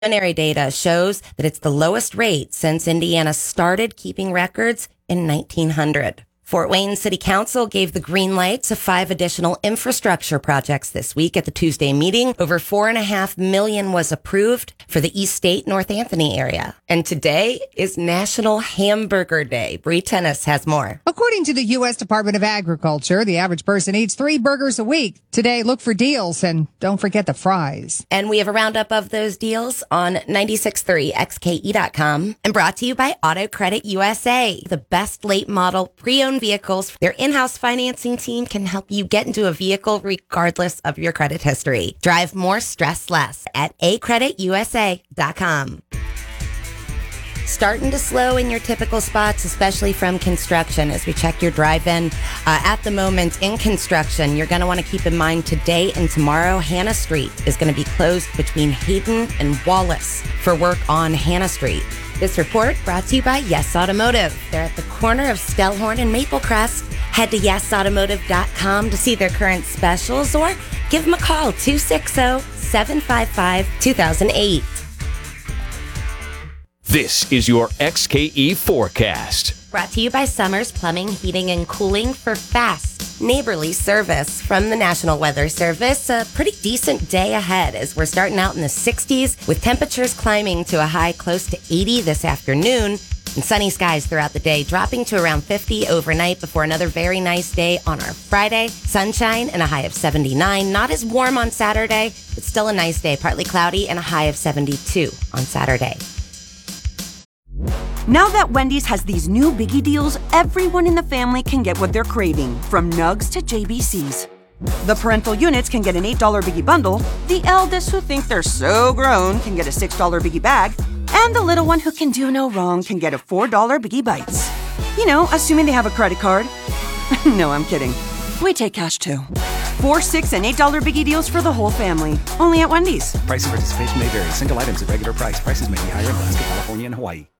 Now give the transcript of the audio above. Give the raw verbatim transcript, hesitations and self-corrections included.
Preliminary data shows that it's the lowest rate since Indiana started keeping records in nineteen hundred. Fort Wayne City Council gave the green light to five additional infrastructure projects this week at the Tuesday meeting. Over four and a half million was approved for the East State, North Anthony area. And today is National Hamburger Day. Bree Tennis has more. According to the U S Department of Agriculture, the average person eats three burgers a week. Today, look for deals and don't forget the fries. And we have a roundup of those deals on ninety-six point three X K E dot com and brought to you by Auto Credit U S A, the best late model pre-owned vehicles. Their in-house financing team can help you get into a vehicle regardless of your credit history. Drive more, stress less at a credit u s a dot com. Starting to slow in your typical spots, especially from construction. As we check your drive-in, uh, at the moment in construction, you're going to want to keep in mind today and tomorrow, Hannah Street is going to be closed between Hayden and Wallace for work on Hannah Street. This report brought to you by Yes Automotive. They're at the corner of Stellhorn and Maple Crest. Head to yes automotive dot com to see their current specials or give them a call, two six zero, seven five five, two thousand eight. This is your X K E forecast. Brought to you by Summers Plumbing, Heating, and Cooling for fast, neighborly service from the National Weather Service. A pretty decent day ahead as we're starting out in the sixties with temperatures climbing to a high close to eighty this afternoon and sunny skies throughout the day, dropping to around fifty overnight before another very nice day on our Friday. Sunshine and a high of seventy-nine. Not as warm on Saturday, but still a nice day. Partly cloudy and a high of seventy-two on Saturday. Now that Wendy's has these new biggie deals, everyone in the family can get what they're craving, from nugs to J B Cs. The parental units can get an eight dollar biggie bundle, the eldest who think they're so grown can get a six dollar biggie bag, and the little one who can do no wrong can get a four dollar biggie bites. You know, assuming they have a credit card. No, I'm kidding. We take cash too. Four, six, and eight dollar biggie deals for the whole family. Only at Wendy's. Price and participation may vary. Single items at regular price. Prices may be higher in Alaska, California, and Hawaii.